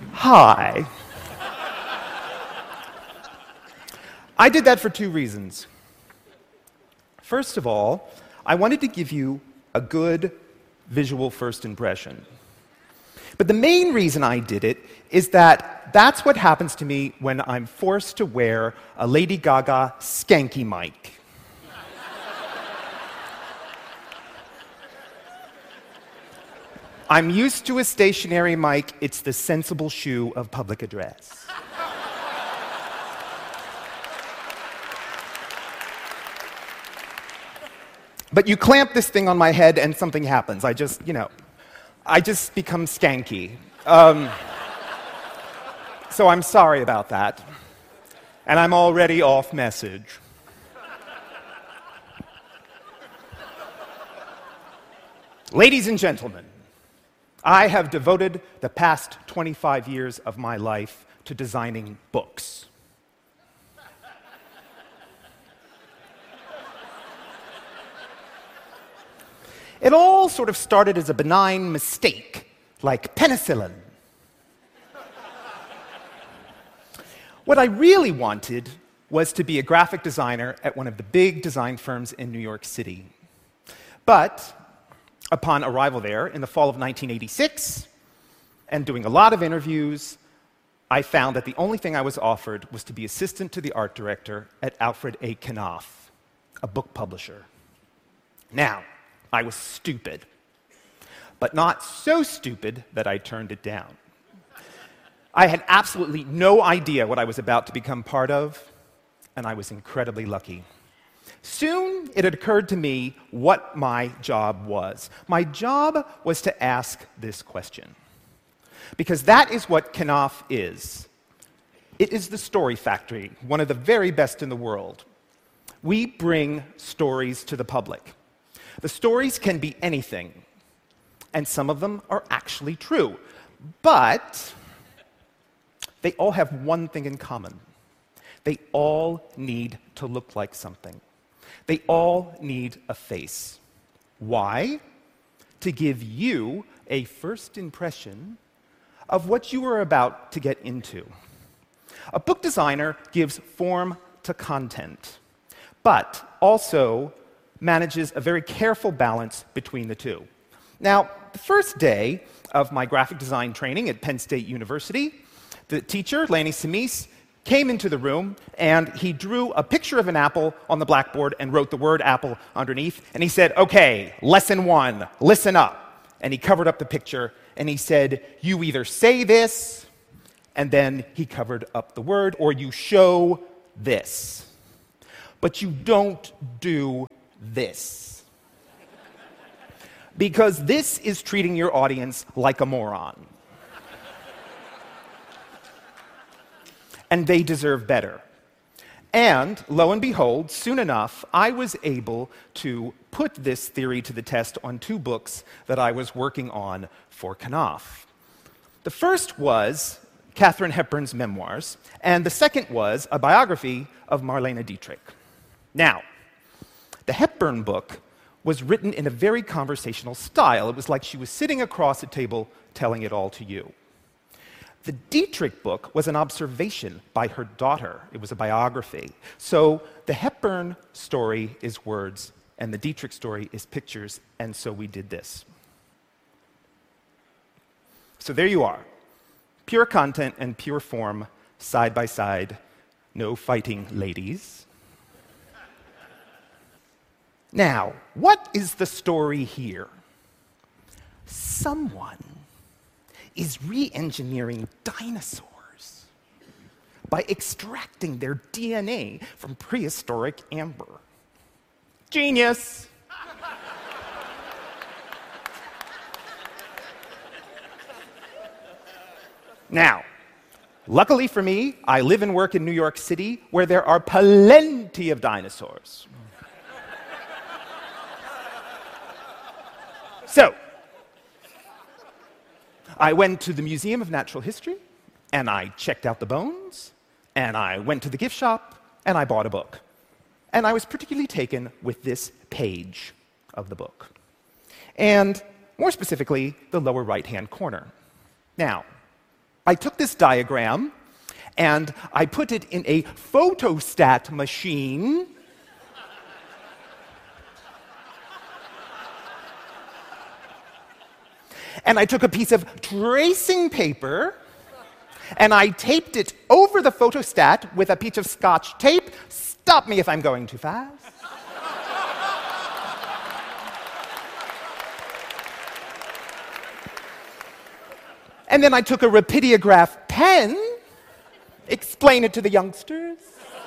Hi. I did that for two reasons. First of all, I wanted to give you a good visual first impression. But the main reason I did it is that that's what happens to me when I'm forced to wear a Lady Gaga skanky mic. I'm used to a stationary mic. It's the sensible shoe of public address. But you clamp this thing on my head and something happens. I just become skanky. So I'm sorry about that. And I'm already off message. Ladies and gentlemen, I have devoted the past 25 years of my life to designing books. It all sort of started as a benign mistake, like penicillin. What I really wanted was to be a graphic designer at one of the big design firms in New York City. But upon arrival there in the fall of 1986, and doing a lot of interviews, I found that the only thing I was offered was to be assistant to the art director at Alfred A. Knopf, a book publisher. Now, I was stupid, but not so stupid that I turned it down. I had absolutely no idea what I was about to become part of, and I was incredibly lucky. Soon, it had occurred to me what my job was. My job was to ask this question, because that is what Knopf is. It is the story factory, one of the very best in the world. We bring stories to the public. The stories can be anything, and some of them are actually true. But they all have one thing in common. They all need to look like something. They all need a face. Why? To give you a first impression of what you are about to get into. A book designer gives form to content, but also manages a very careful balance between the two. Now, the first day of my graphic design training at Penn State University, the teacher, Lanny Simis, came into the room and he drew a picture of an apple on the blackboard and wrote the word apple underneath. And he said, "Okay, lesson 1, listen up." And he covered up the picture and he said, "You either say this," and then he covered up the word, "or you show this. But you don't do this. Because this is treating your audience like a moron. And they deserve better." And lo and behold, soon enough, I was able to put this theory to the test on 2 books that I was working on for Knopf. The first was Katharine Hepburn's memoirs, and the second was a biography of Marlene Dietrich. Now, the Hepburn book was written in a very conversational style. It was like she was sitting across a table telling it all to you. The Dietrich book was an observation by her daughter. It was a biography. So the Hepburn story is words, and the Dietrich story is pictures, and so we did this. So there you are. Pure content and pure form, side by side. No fighting, ladies. Now, what is the story here? Someone is re-engineering dinosaurs by extracting their DNA from prehistoric amber. Genius! Now, luckily for me, I live and work in New York City, where there are plenty of dinosaurs. So, I went to the Museum of Natural History, and I checked out the bones, and I went to the gift shop, and I bought a book. And I was particularly taken with this page of the book. And more specifically, the lower right-hand corner. Now, I took this diagram and I put it in a photostat machine. And I took a piece of tracing paper and I taped it over the photostat with a piece of Scotch tape. Stop me if I'm going too fast. And then I took a rapidograph pen, explain it to the youngsters.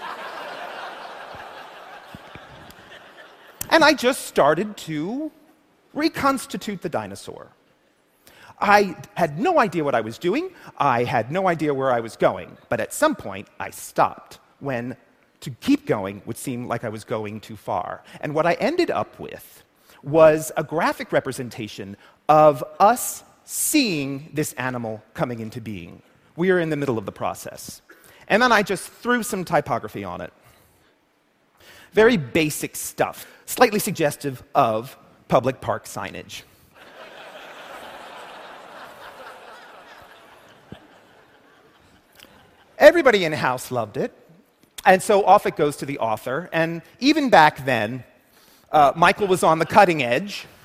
And I just started to reconstitute the dinosaur. I had no idea what I was doing. I had no idea where I was going. But at some point, I stopped when to keep going would seem like I was going too far. And what I ended up with was a graphic representation of us seeing this animal coming into being. We are in the middle of the process. And then I just threw some typography on it. Very basic stuff, slightly suggestive of public park signage. Everybody in-house loved it, and so off it goes to the author. And even back then, Michael was on the cutting edge.